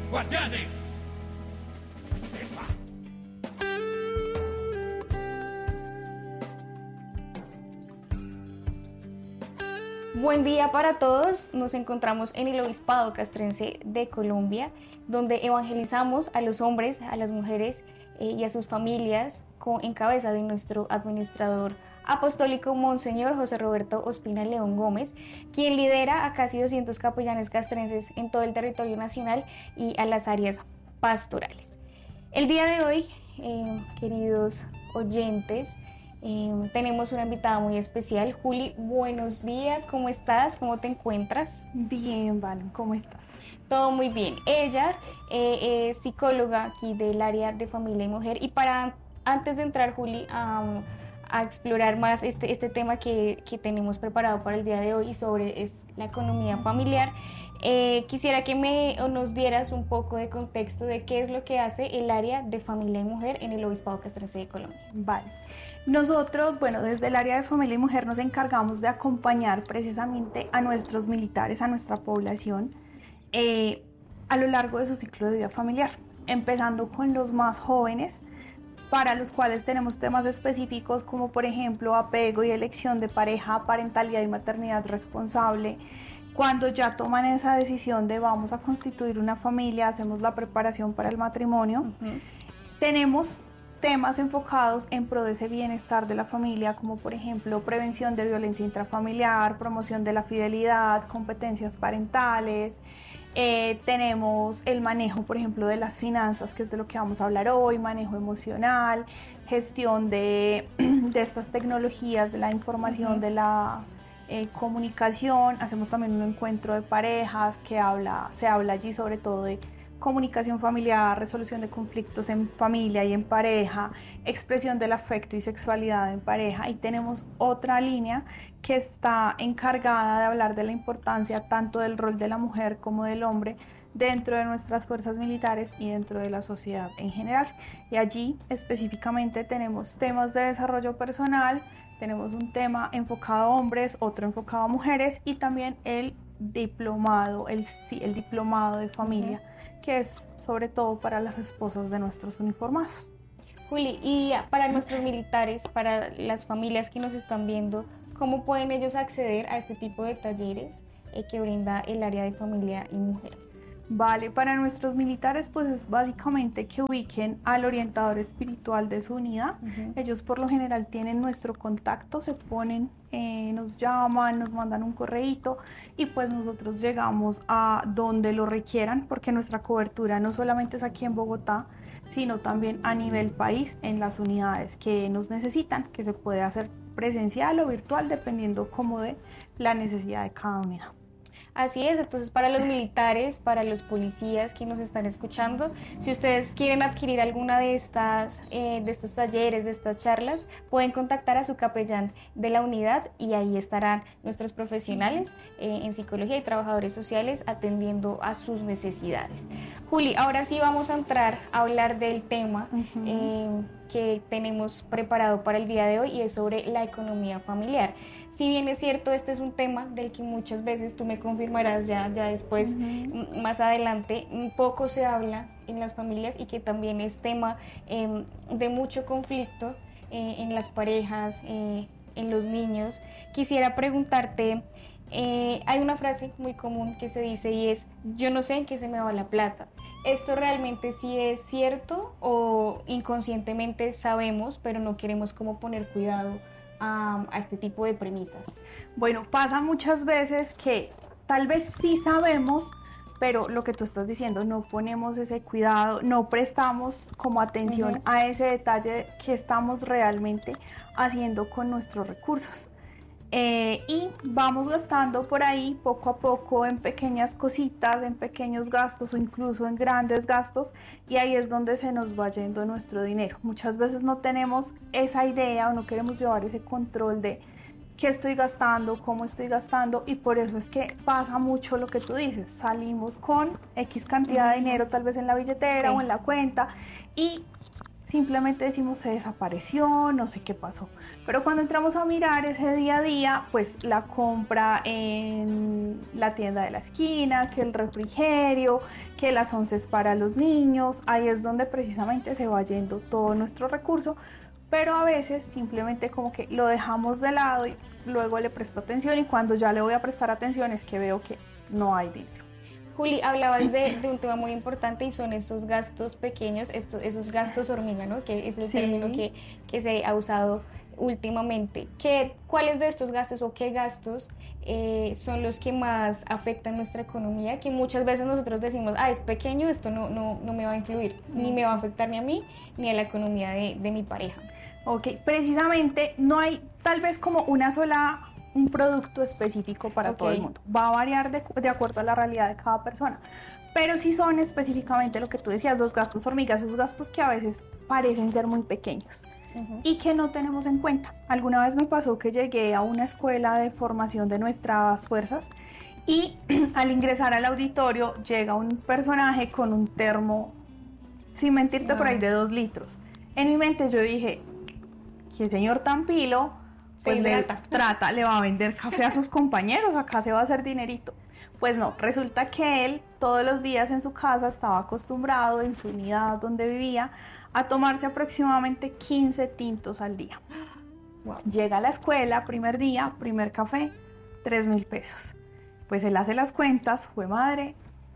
Guardianes de paz. Buen día para todos. Nos encontramos en el Obispado Castrense de Colombia, donde evangelizamos a los hombres, a las mujeres y a sus familias en cabeza de nuestro administrador apostólico Monseñor José Roberto Ospina León Gómez, quien lidera a casi 200 capellanes castrenses en todo el territorio nacional y a las áreas pastorales. El día de hoy, queridos oyentes, tenemos una invitada muy especial. Juli, buenos días, ¿cómo estás? ¿Cómo te encuentras? Bien, Valen, ¿cómo estás? Todo muy bien. Ella es psicóloga aquí del área de familia y mujer, y antes de entrar, Juli, a explorar más este tema que tenemos preparado para el día de hoy y sobre la economía familiar, quisiera que nos dieras un poco de contexto de qué es lo que hace el área de familia y mujer en el Obispado Castrense de Colombia. Vale. Nosotros, desde el área de familia y mujer nos encargamos de acompañar precisamente a nuestros militares, a nuestra población, a lo largo de su ciclo de vida familiar, empezando con los más jóvenes, para los cuales tenemos temas específicos como por ejemplo apego y elección de pareja, parentalidad y maternidad responsable. Cuando ya toman esa decisión de vamos a constituir una familia, hacemos la preparación para el matrimonio. Tenemos temas enfocados en pro de ese bienestar de la familia, como por ejemplo prevención de violencia intrafamiliar, promoción de la fidelidad, competencias parentales. Tenemos el manejo, por ejemplo, de las finanzas, que es de lo que vamos a hablar hoy, manejo emocional, gestión de estas tecnologías, de la información, de la comunicación. Hacemos también un encuentro de parejas se habla allí sobre todo de comunicación familiar, resolución de conflictos en familia y en pareja, expresión del afecto y sexualidad en pareja. Y tenemos otra línea que está encargada de hablar de la importancia tanto del rol de la mujer como del hombre dentro de nuestras fuerzas militares y dentro de la sociedad en general. Y allí específicamente tenemos temas de desarrollo personal, tenemos un tema enfocado a hombres, otro enfocado a mujeres, y también el diplomado de familia, que es sobre todo para las esposas de nuestros uniformados. Juli, y para nuestros militares, para las familias que nos están viendo, ¿cómo pueden ellos acceder a este tipo de talleres que brinda el área de familia y mujer? Vale, para nuestros militares pues es básicamente que ubiquen al orientador espiritual de su unidad. Ellos por lo general tienen nuestro contacto, se ponen, nos llaman, nos mandan un correíto y pues nosotros llegamos a donde lo requieran, porque nuestra cobertura no solamente es aquí en Bogotá, sino también a nivel país en las unidades que nos necesitan, que se puede hacer presencial o virtual dependiendo como de la necesidad de cada unidad. Así es, entonces para los militares, para los policías que nos están escuchando, si ustedes quieren adquirir alguna de estos talleres, de estas charlas, pueden contactar a su capellán de la unidad y ahí estarán nuestros profesionales en psicología y trabajadores sociales atendiendo a sus necesidades. Juli, ahora sí vamos a entrar a hablar del tema que tenemos preparado para el día de hoy, y es sobre la economía familiar. Si bien es cierto, este es un tema del que muchas veces, tú me confirmarás ya después, más adelante, poco se habla en las familias y que también es tema de mucho conflicto en las parejas, en los niños. Quisiera preguntarte, hay una frase muy común que se dice y es: yo no sé en qué se me va la plata. ¿Esto realmente sí es cierto o inconscientemente sabemos, pero no queremos como poner cuidado a este tipo de premisas? Bueno, pasa muchas veces que tal vez sí sabemos, pero lo que tú estás diciendo, no ponemos ese cuidado, no prestamos como atención a ese detalle que estamos realmente haciendo con nuestros recursos. Y vamos gastando por ahí poco a poco en pequeñas cositas, en pequeños gastos o incluso en grandes gastos, y ahí es donde se nos va yendo nuestro dinero. Muchas veces no tenemos esa idea o no queremos llevar ese control de qué estoy gastando, cómo estoy gastando, y por eso es que pasa mucho lo que tú dices. Salimos con X cantidad de dinero tal vez en la billetera o en la cuenta y simplemente decimos se desapareció, no sé qué pasó. Pero cuando entramos a mirar ese día a día, pues la compra en la tienda de la esquina, que el refrigerio, que las onces para los niños, ahí es donde precisamente se va yendo todo nuestro recurso, pero a veces simplemente como que lo dejamos de lado y luego le presto atención, y cuando ya le voy a prestar atención es que veo que no hay dinero. Juli, hablabas de un tema muy importante y son esos gastos pequeños, esos gastos hormiga, ¿no? Que es el Sí. término que se ha usado últimamente. ¿Cuáles de estos gastos o qué gastos son los que más afectan nuestra economía? Que muchas veces nosotros decimos, es pequeño, esto no me va a influir, ni me va a afectar ni a mí, ni a la economía de mi pareja. Ok, precisamente no hay tal vez como un producto específico para todo el mundo. Va a variar de acuerdo a la realidad de cada persona. Pero sí son específicamente lo que tú decías, los gastos hormigas, esos gastos que a veces parecen ser muy pequeños y que no tenemos en cuenta. Alguna vez me pasó que llegué a una escuela de formación de nuestras fuerzas y al ingresar al auditorio llega un personaje con un termo, sin mentirte, por ahí de 2 litros. En mi mente yo dije, ¿qué señor tan pilo? Pues le va a vender café a sus compañeros, acá se va a hacer dinerito. Pues no, resulta que él todos los días en su casa estaba acostumbrado, en su unidad donde vivía, a tomarse aproximadamente 15 tintos al día. Wow. Llega a la escuela, primer día, primer café, 3,000 pesos. Pues él hace las cuentas, fue madre,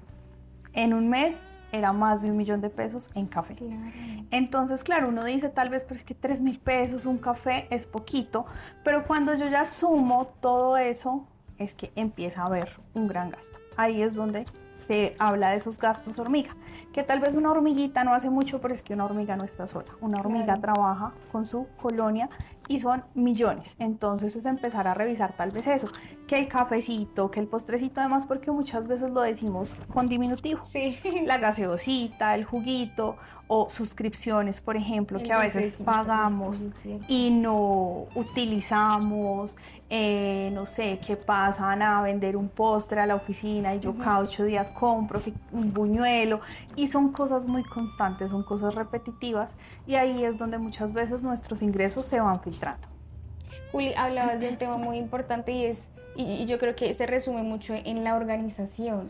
en un mes era más de 1,000,000 de pesos en café. Claro. Entonces, claro, uno dice tal vez, pero es que 3,000 pesos un café es poquito, pero cuando yo ya sumo todo eso, es que empieza a haber un gran gasto. Ahí es donde se habla de esos gastos hormiga, que tal vez una hormiguita no hace mucho, pero es que una hormiga no está sola. Una hormiga trabaja con su colonia y son millones. Entonces es empezar a revisar tal vez eso, que el cafecito, que el postrecito, además porque muchas veces lo decimos con diminutivo. Sí. La gaseosita, el juguito o suscripciones, por ejemplo, que a veces pagamos y no utilizamos. No sé, que pasan a vender un postre a la oficina y yo cada 8 días compro un buñuelo, y son cosas muy constantes, son cosas repetitivas, y ahí es donde muchas veces nuestros ingresos se van filtrando. Juli, hablabas de un tema muy importante y yo creo que se resume mucho en la organización.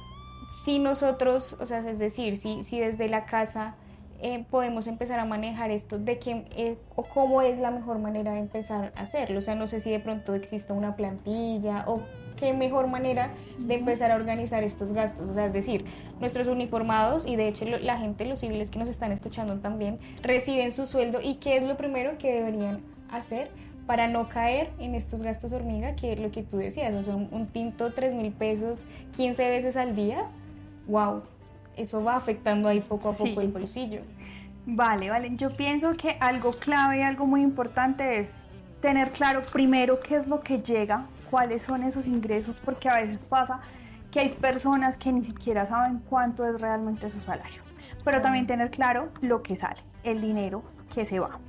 Si nosotros, o sea, es decir, si desde la casa podemos empezar a manejar esto, o cómo es la mejor manera de empezar a hacerlo. O sea, no sé si de pronto exista una plantilla o qué mejor manera de empezar a organizar estos gastos. O sea, es decir, nuestros uniformados y de hecho la gente, los civiles que nos están escuchando también, reciben su sueldo, y qué es lo primero que deberían hacer para no caer en estos gastos hormiga, que es lo que tú decías, o sea, un tinto 3,000 pesos 15 veces al día, wow. Eso va afectando ahí poco a poco el bolsillo. Vale. Yo pienso que algo clave y algo muy importante es tener claro primero qué es lo que llega, cuáles son esos ingresos, porque a veces pasa que hay personas que ni siquiera saben cuánto es realmente su salario. Pero también tener claro lo que sale, el dinero que se va.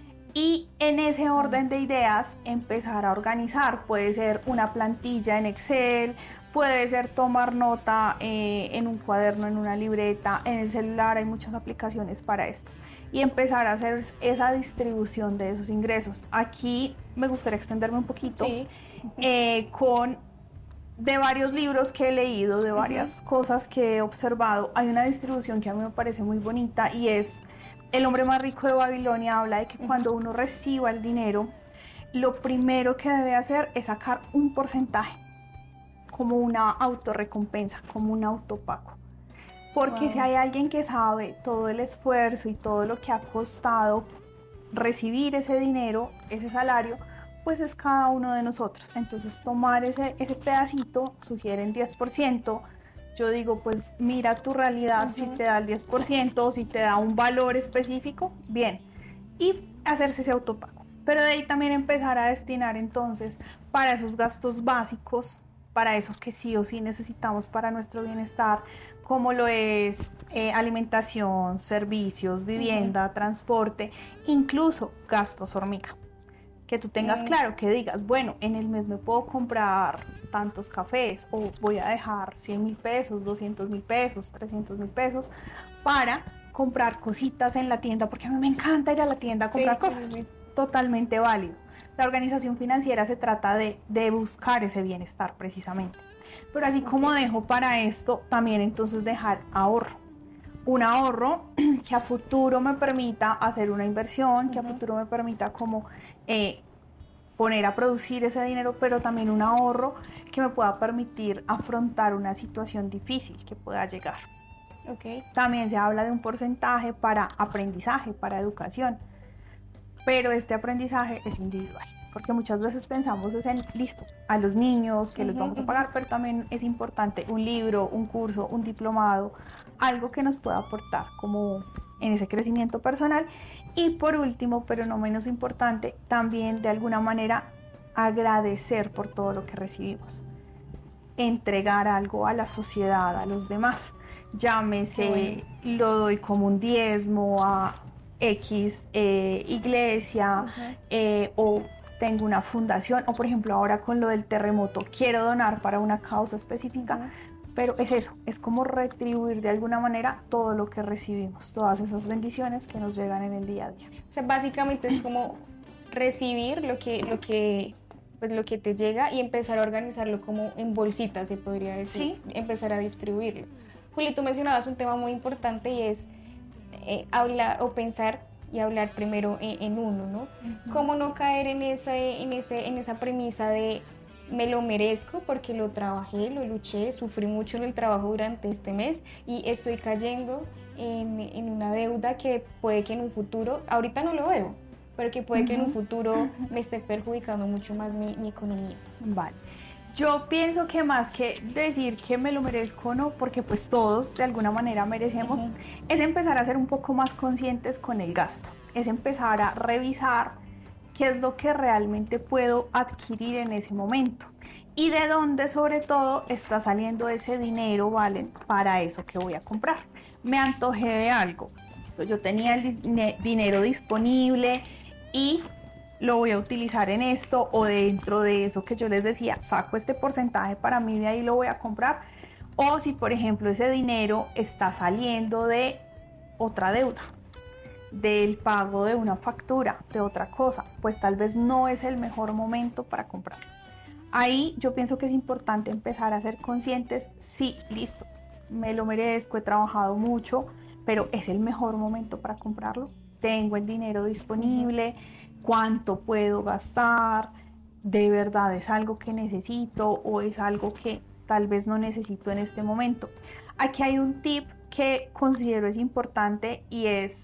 Y en ese orden de ideas empezar a organizar. Puede ser una plantilla en Excel, puede ser tomar nota en un cuaderno, en una libreta, en el celular. Hay muchas aplicaciones para esto. Y empezar a hacer esa distribución de esos ingresos. Aquí me gustaría extenderme un poquito de varios libros que he leído, de varias cosas que he observado. Hay una distribución que a mí me parece muy bonita, y es El hombre más rico de Babilonia. Habla de que cuando uno reciba el dinero, lo primero que debe hacer es sacar un porcentaje como una autorrecompensa, como un autopago. Porque si hay alguien que sabe todo el esfuerzo y todo lo que ha costado recibir ese dinero, ese salario, pues es cada uno de nosotros. Entonces tomar ese pedacito, sugieren 10%, yo digo, pues mira tu realidad, si te da el 10% o si te da un valor específico, bien, y hacerse ese autopago. Pero de ahí también empezar a destinar entonces para esos gastos básicos, para eso que sí o sí necesitamos para nuestro bienestar, como lo es alimentación, servicios, vivienda, transporte, incluso gastos hormiga. Que tú tengas claro, que digas, bueno, en el mes me puedo comprar tantos cafés, o voy a dejar 100,000 pesos, 200,000 pesos, 300,000 pesos para comprar cositas en la tienda, porque a mí me encanta ir a la tienda a comprar cosas. Sí. Totalmente válido. La organización financiera se trata de buscar ese bienestar precisamente. Pero así como dejo para esto, también entonces dejar ahorro. Un ahorro que a futuro me permita hacer una inversión, que a futuro me permita como poner a producir ese dinero, pero también un ahorro que me pueda permitir afrontar una situación difícil que pueda llegar. También se habla de un porcentaje para aprendizaje, para educación, pero este aprendizaje es individual, porque muchas veces pensamos es en, listo, a los niños que les vamos a pagar, pero también es importante un libro, un curso, un diplomado, algo que nos pueda aportar como en ese crecimiento personal. Y por último, pero no menos importante, también de alguna manera agradecer por todo lo que recibimos, entregar algo a la sociedad, a los demás. Llámese, lo doy como un diezmo a X iglesia, o tengo una fundación, o por ejemplo ahora con lo del terremoto quiero donar para una causa específica, pero es eso, es como retribuir de alguna manera todo lo que recibimos, todas esas bendiciones que nos llegan en el día a día. O sea, básicamente es como recibir lo que te llega y empezar a organizarlo como en bolsitas, se podría decir, empezar a distribuirlo. Juli, tú mencionabas un tema muy importante y es hablar o pensar y hablar primero en uno, ¿no? ¿Cómo no caer en esa premisa de me lo merezco porque lo trabajé, lo luché, sufrí mucho en el trabajo durante este mes y estoy cayendo en una deuda que puede que en un futuro, ahorita no lo veo, pero que puede que en un futuro me esté perjudicando mucho más mi economía? Vale. Yo pienso que más que decir que me lo merezco o no, porque pues todos de alguna manera merecemos, es empezar a ser un poco más conscientes con el gasto, es empezar a revisar qué es lo que realmente puedo adquirir en ese momento y de dónde sobre todo está saliendo ese dinero, ¿vale? Para eso que voy a comprar. Me antojé de algo, yo tenía el dinero disponible y lo voy a utilizar en esto, o dentro de eso que yo les decía, saco este porcentaje para mí, de ahí lo voy a comprar. O si por ejemplo ese dinero está saliendo de otra deuda, del pago de una factura, de otra cosa, pues tal vez no es el mejor momento para comprar. Ahí yo pienso que es importante empezar a ser conscientes, sí, listo, me lo merezco, he trabajado mucho, pero es el mejor momento para comprarlo. Tengo el dinero disponible, cuánto puedo gastar, de verdad es algo que necesito o es algo que tal vez no necesito en este momento. Aquí hay un tip que considero es importante y es